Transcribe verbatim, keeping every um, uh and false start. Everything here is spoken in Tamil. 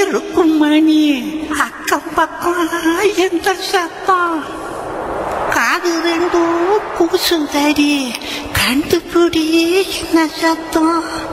இருக்குமணி அக்கம் பக்கம் எந்த சத்தம் காது ரெண்டும் கூசும் தடி கண்டுபிடி என்ன சத்தம்